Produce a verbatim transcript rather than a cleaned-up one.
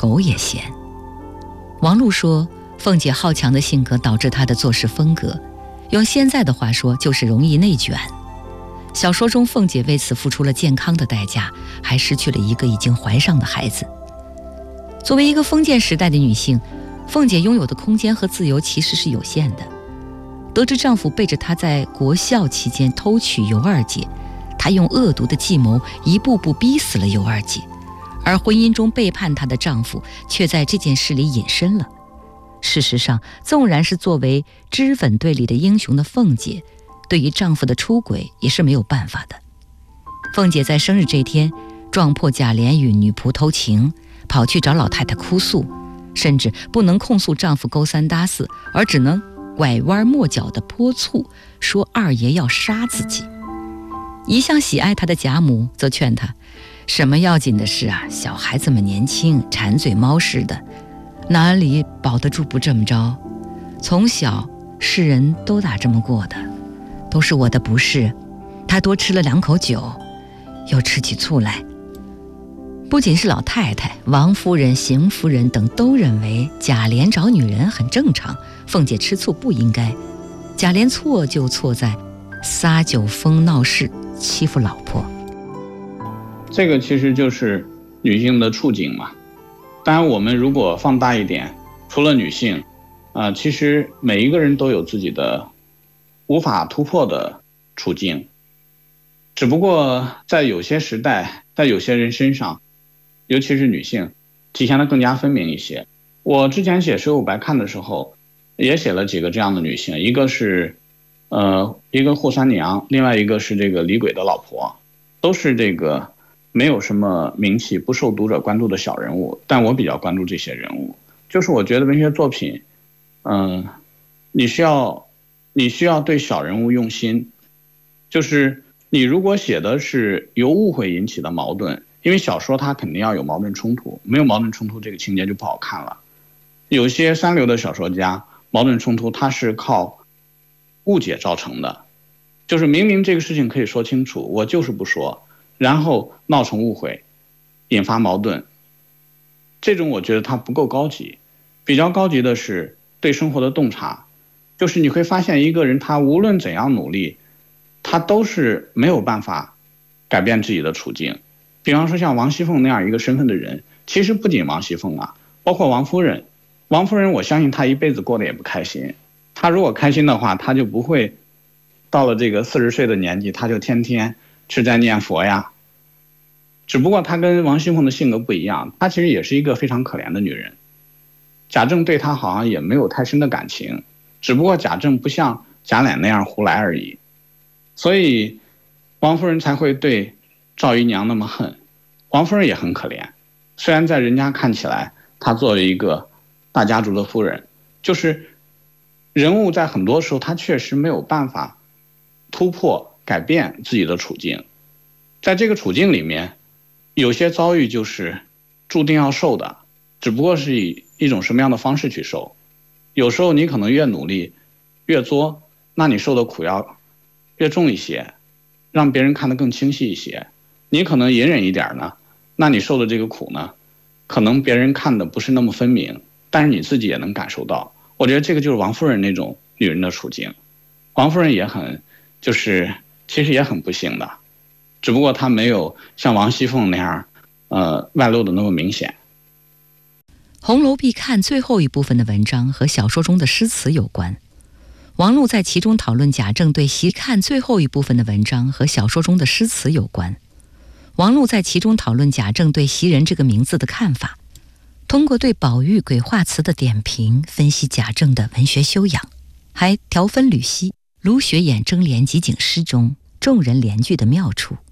狗也嫌。王璐说，凤姐好强的性格导致她的做事风格，用现在的话说就是容易内卷。小说中凤姐为此付出了健康的代价，还失去了一个已经怀上的孩子。作为一个封建时代的女性，凤姐拥有的空间和自由其实是有限的。得知丈夫背着她在国校期间偷娶尤二姐，她用恶毒的计谋一步步逼死了尤二姐，而婚姻中背叛她的丈夫却在这件事里隐身了。事实上，纵然是作为脂粉队里的英雄的凤姐，对于丈夫的出轨也是没有办法的。凤姐在生日这天撞破贾琏与女仆偷情，跑去找老太太哭诉，甚至不能控诉丈夫勾三搭四，而只能拐弯抹角地泼醋，说二爷要杀自己。一向喜爱她的贾母则劝她，什么要紧的事啊，小孩子们年轻，馋嘴猫似的，哪里保得住不这么着？从小世人都打这么过的，都是我的不是。她多吃了两口酒，又吃起醋来。不仅是老太太，王夫人、邢夫人等都认为贾琏找女人很正常，凤姐吃醋不应该。贾琏错就错在撒酒疯闹事，欺负老婆。 这个其实就是女性的处境嘛。当然我们如果放大一点，除了女性啊、呃，其实每一个人都有自己的无法突破的处境，只不过在有些时代，在有些人身上，尤其是女性，体现得更加分明一些。我之前写《水浒白看》的时候，也写了几个这样的女性，一个是，呃，一个扈三娘，另外一个是这个李鬼的老婆，都是这个没有什么名气、不受读者关注的小人物。但我比较关注这些人物，就是我觉得文学作品，嗯、呃，你需要，你需要对小人物用心，就是你如果写的是由误会引起的矛盾。因为小说它肯定要有矛盾冲突，没有矛盾冲突这个情节就不好看了。有些三流的小说家，矛盾冲突它是靠误解造成的，就是明明这个事情可以说清楚，我就是不说，然后闹成误会，引发矛盾。这种我觉得它不够高级。比较高级的是对生活的洞察，就是你会发现一个人他无论怎样努力，他都是没有办法改变自己的处境。比方说像王熙凤那样一个身份的人，其实不仅王熙凤啊，包括王夫人。王夫人我相信她一辈子过得也不开心，她如果开心的话，她就不会到了这个四十岁的年纪，她就天天吃斋念佛呀。只不过她跟王熙凤的性格不一样，她其实也是一个非常可怜的女人。贾政对她好像也没有太深的感情，只不过贾政不像贾琏那样胡来而已，所以王夫人才会对赵姨娘那么恨。王夫人也很可怜，虽然在人家看起来她作为一个大家族的夫人，就是人物在很多时候她确实没有办法突破改变自己的处境。在这个处境里面，有些遭遇就是注定要受的，只不过是以一种什么样的方式去受。有时候你可能越努力越作，那你受的苦要越重一些，让别人看得更清晰一些。你可能隐忍一点呢，那你受的这个苦呢，可能别人看的不是那么分明，但是你自己也能感受到。我觉得这个就是王夫人那种女人的处境。王夫人也很，就是其实也很不幸的，只不过她没有像王熙凤那样，呃，外露的那么明显。 红楼必看最后一部分的文章和小说中的诗词有关。王璐在其中讨论贾政对习看最后一部分的文章和小说中的诗词有关。王璐在其中讨论贾政对袭人这个名字的看法，通过对宝玉鬼画词的点评分析贾政的文学修养，还条分缕析卢雪眼争联集锦诗中众人联句的妙处。